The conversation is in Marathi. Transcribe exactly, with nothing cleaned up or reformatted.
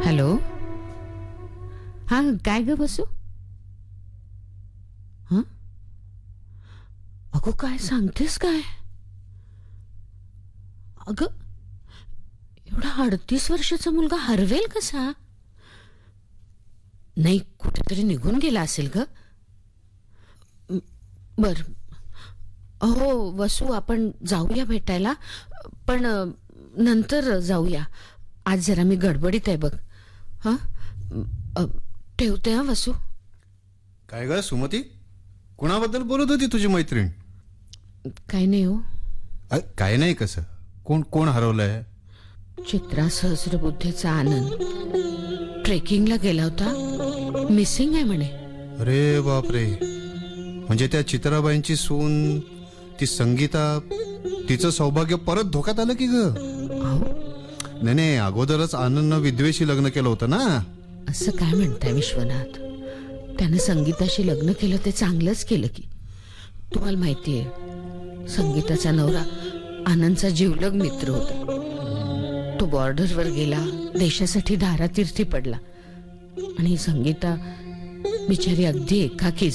हॅलो. हा काय ग बसू. हा अगो काय सांगतेस काय. अग एवढा अडतीस वर्षाचा मुलगा हरवेल कसा. नाही कुठेतरी निघून गेला असेल ग. बर हो वसू आपण जाऊया भेटायला पण नंतर जाऊया. आज जरा मी गडबडीत आहे बघ. हा ठेवते हा वसू. काय ग सुमती, कुणाबद्दल बोलत होती तुझी मैत्रीण. काय नाही हो. काय नाही कसं. कोण कोण हरवलंय. चित्रा सहस्रबुद्धेचा आनंद ट्रेकिंगला गेला होता. मिसिंग आहे म्हणे. अरे बापरे. म्हणजे त्या चित्राबाईंची सून ती संगीता, तिचं सौभाग्य परत धोक्यात आलं की ग. नाही नाही अगोदरच आनंदनं विद्वेषी लग्न केलं होतं ना. असं काय म्हणताय विश्वनाथ. त्यानं संगीताशी लग्न केलं ते चांगलंच केलं की. तुम्हाला माहितीये संगीताचा नवरा आनंदचा जिवलग मित्र होता. तो बॉर्डरवर गेला, देशासाठी धारातीर्थी पडला आणि संगीता बिचारी अगदी एकाकी